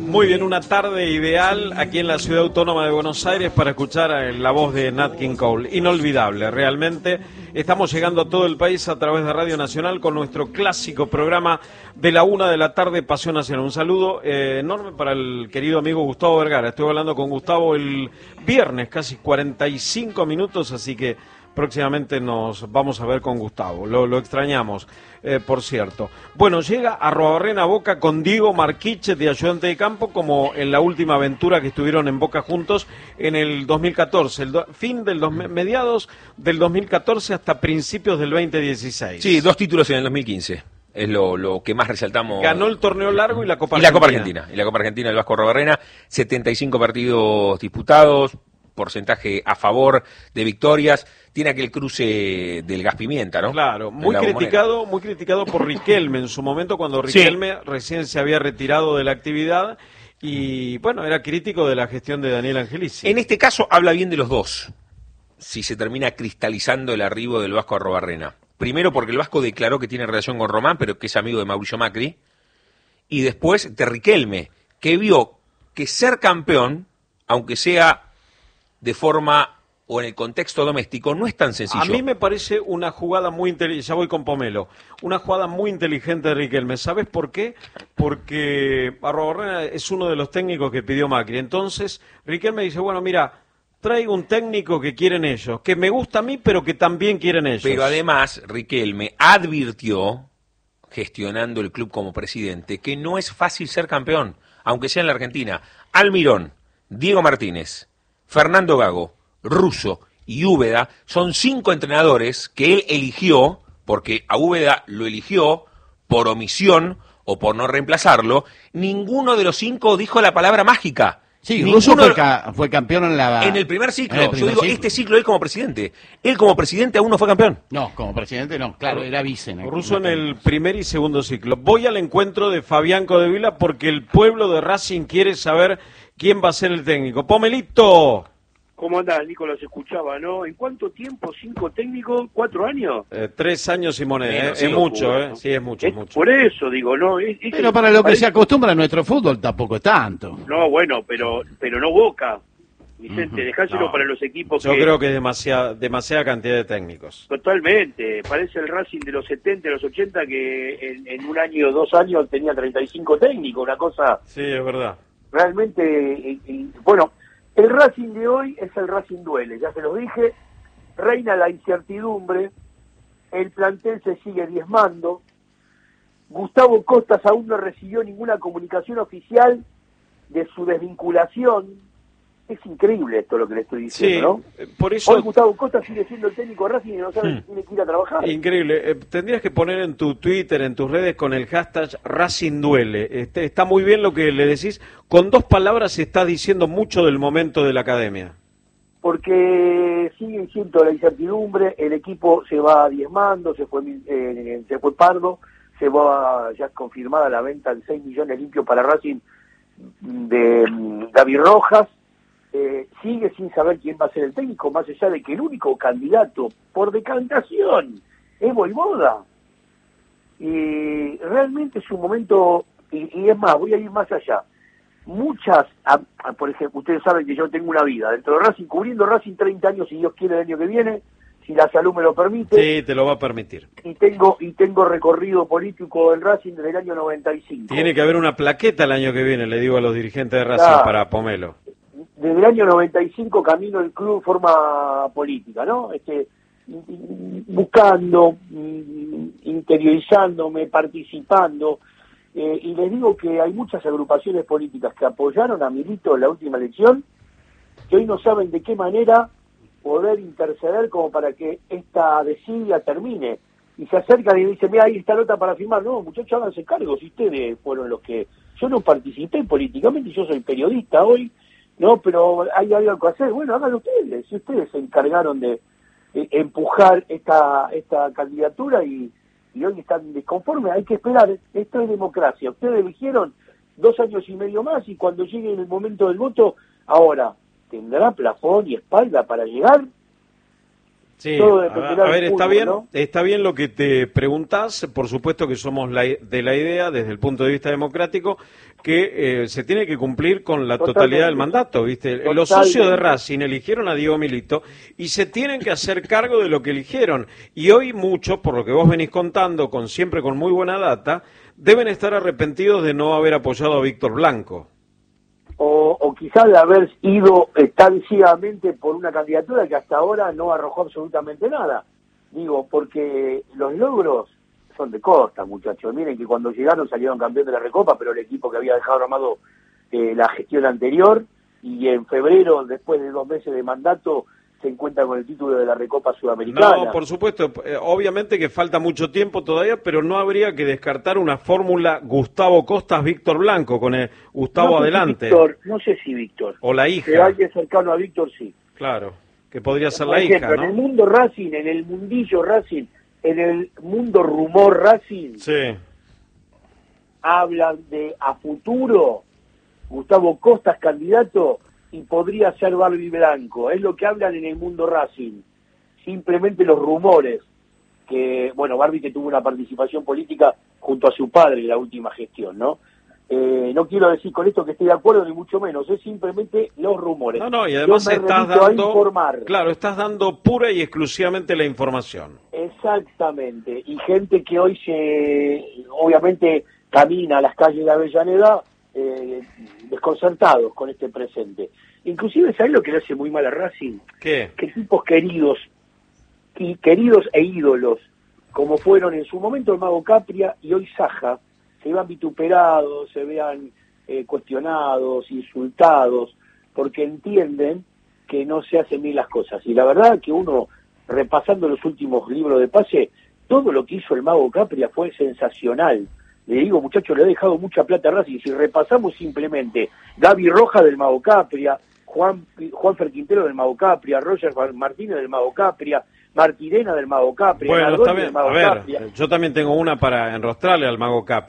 Muy bien, una tarde ideal aquí en la Ciudad Autónoma de Buenos Aires para escuchar la voz de Nat King Cole. Inolvidable, realmente. Estamos llegando a todo el país a través de Radio Nacional con nuestro clásico programa de la 1 de la tarde, Pasión Nacional. Un saludo enorme para el querido amigo Gustavo Vergara. Estuve hablando con Gustavo el viernes, casi 45 minutos, así que próximamente nos vamos a ver con Gustavo. Lo extrañamos, por cierto. Bueno, llega Arrobarrena Boca con Diego Marquiche de ayudante de campo, como en la última aventura que estuvieron en Boca juntos en el 2014, mediados del 2014 hasta principios del 2016. Sí, 2 títulos en el 2015. Es lo que más resaltamos. Ganó el torneo largo y la Copa Argentina. Y la Copa Argentina del Vasco Arrobarrena, 75 partidos disputados, porcentaje a favor de victorias. Tiene aquel cruce del gas pimienta, ¿no? Claro, muy criticado por Riquelme en su momento, cuando Riquelme recién se había retirado de la actividad y, bueno, era crítico de la gestión de Daniel Angelici. En este caso habla bien de los dos, si se termina cristalizando el arribo del Vasco Arrobarrena. Primero porque el Vasco declaró que tiene relación con Román, pero que es amigo de Mauricio Macri, y después de Riquelme, que vio que ser campeón, aunque sea de forma o en el contexto doméstico, no es tan sencillo. A mí me parece una jugada muy inteligente, ya voy con Pomelo, una jugada muy inteligente de Riquelme. ¿Sabes por qué? Porque Arrobarrena es uno de los técnicos que pidió Macri. Entonces, Riquelme dice, bueno, mira, traigo un técnico que quieren ellos, que me gusta a mí, pero que también quieren ellos. Pero además, Riquelme advirtió, gestionando el club como presidente, que no es fácil ser campeón, aunque sea en la Argentina. Almirón, Diego Martínez, Fernando Gago, Russo y Úbeda son 5 entrenadores que él eligió, porque a Úbeda lo eligió por omisión o por no reemplazarlo. Ninguno de los 5 dijo la palabra mágica. Sí, Russo fue campeón en el primer ciclo. Yo digo, este ciclo él como presidente. Él como presidente aún no fue campeón. No, como presidente no, claro, era vice. Russo en el primer y segundo ciclo. Voy al encuentro de Fabián Codevila porque el pueblo de Racing quiere saber quién va a ser el técnico. Pomelito. ¿Cómo andás, Nicolás? Escuchaba, ¿no? ¿En cuánto tiempo? ¿5 técnicos? ¿4 años? 3 años y moneda, es mucho, ¿eh? Sí, es mucho. Por eso, digo, ¿no? Pero para lo que se acostumbra a nuestro fútbol tampoco es tanto. No, bueno, pero no Boca. Vicente, dejáselo para los equipos Yo creo que es demasiada cantidad de técnicos. Totalmente. Parece el Racing de los 70, de los 80, que en un año, 2 años tenía 35 técnicos, una cosa... Sí, es verdad. Realmente, bueno... El Racing de hoy es el Racing Duele, ya se lo dije, reina la incertidumbre, el plantel se sigue diezmando, Gustavo Costas aún no recibió ninguna comunicación oficial de su desvinculación. Es increíble esto lo que le estoy diciendo, sí, ¿no? Por eso... Hoy Gustavo Costas sigue siendo el técnico de Racing y no sabe si tiene que ir a trabajar. Increíble. Tendrías que poner en tu Twitter, en tus redes, con el hashtag Racing Duele. Está muy bien lo que le decís. Con 2 palabras se está diciendo mucho del momento de la academia. Porque sigue siendo la incertidumbre, el equipo se va diezmando, se fue Pardo, se va ya confirmada la venta de 6 millones limpios para Racing de David Rojas. Sigue sin saber quién va a ser el técnico, más allá de que el único candidato por decantación es Vojvoda. Y realmente es un momento, y es más, voy a ir más allá. Por ejemplo, ustedes saben que yo tengo una vida dentro de Racing, cubriendo Racing 30 años, si Dios quiere, el año que viene, si la salud me lo permite. Sí, te lo va a permitir. Y tengo recorrido político en Racing desde el año 95. Tiene que haber una plaqueta el año que viene, le digo a los dirigentes de Racing, para Pomelo. Desde el año 95 camino el club de forma política, ¿no? Buscando, interiorizándome, participando, y les digo que hay muchas agrupaciones políticas que apoyaron a Milito en la última elección, que hoy no saben de qué manera poder interceder como para que esta desidia termine, y se acercan y dicen, mira, ahí está nota para firmar. No, muchachos, háganse cargo, si ustedes fueron los que... Yo no participé políticamente, yo soy periodista hoy, no, pero hay algo que hacer. Bueno, háganlo ustedes, si ustedes se encargaron de empujar esta candidatura y hoy están desconformes, hay que esperar. Esto es democracia. Ustedes eligieron 2 años y medio más y cuando llegue el momento del voto, ahora, ¿tendrá plafón y espalda para llegar? Sí, todo dependerá a ver, del está fútbol, bien, ¿no? está bien lo que te preguntás, por supuesto que somos de la idea, desde el punto de vista democrático, que se tiene que cumplir con la totalidad del mandato, ¿viste? Los socios de Racing eligieron a Diego Milito y se tienen que hacer cargo de lo que eligieron. Y hoy muchos, por lo que vos venís contando, siempre con muy buena data, deben estar arrepentidos de no haber apoyado a Víctor Blanco. O quizás de haber ido tan ciegamente por una candidatura que hasta ahora no arrojó absolutamente nada. Digo, porque los logros son de costa, muchachos. Miren que cuando llegaron salieron campeón de la Recopa, pero el equipo que había dejado armado la gestión anterior, y en febrero, después de 2 meses de mandato, se encuentra con el título de la Recopa Sudamericana. No, por supuesto, obviamente que falta mucho tiempo todavía, pero no habría que descartar una fórmula Gustavo Costas-Víctor Blanco, con el Gustavo adelante. No sé si Víctor. O la hija. Pero alguien cercano a Víctor, sí. Claro, que podría ser Por la ejemplo, hija, ¿no? en el mundo Racing, en el mundillo Racing, en el mundo rumor Racing, Sí. hablan de a futuro Gustavo Costas candidato y podría ser Barbie Blanco. Es lo que hablan en el mundo Racing. Simplemente los rumores. Que, bueno, Barbie que tuvo una participación política junto a su padre en la última gestión, ¿no? No quiero decir con esto que estoy de acuerdo, ni mucho menos. Es simplemente los rumores. No, y además Yo me estás remito a dando... informar. Claro, estás dando pura y exclusivamente la información. Exactamente. Y gente que hoy obviamente camina a las calles de Avellaneda desconcertados con este presente. Inclusive, ¿sabes lo que le hace muy mal a Racing? ¿Qué? Que tipos queridos e ídolos, como fueron en su momento el Mago Capria y hoy Saja, se vean vituperados, se vean cuestionados, insultados, porque entienden que no se hacen bien las cosas. Y la verdad que uno, repasando los últimos libros de pase, todo lo que hizo el Mago Capria fue sensacional. Le digo, muchachos, le ha dejado mucha plata a Racing. Si repasamos simplemente Gaby Roja del Mago Capria, Juanfer Quintero del Mago Capria, Roger Martínez del Mago Capria, Martirena del Mago Capria, Bueno, Nardoni está del bien. Mago A ver, Capria. yo también tengo una para enrostrarle al Mago Capria.